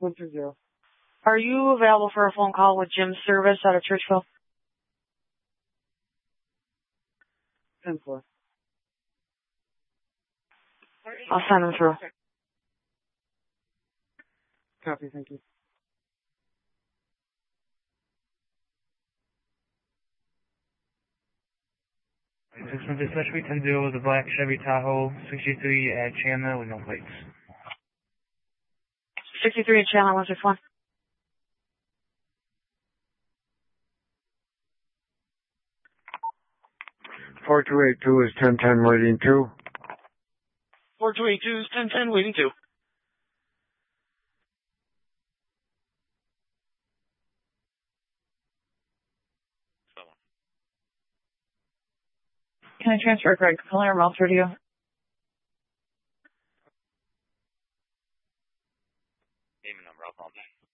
130. Are you available for a phone call with Jim Service out of Churchville? 10-4. I'll send him through. Copy, thank you. This is dispatch. We can deal with the black Chevy Tahoe 63 at Chandler with no plates. 63 in Chandler 161. Four two eight two is 1010 waiting 2. 4282 is 1010 waiting 2. Can I transfer Greg Palermo through to you? Name and number, I'll call him.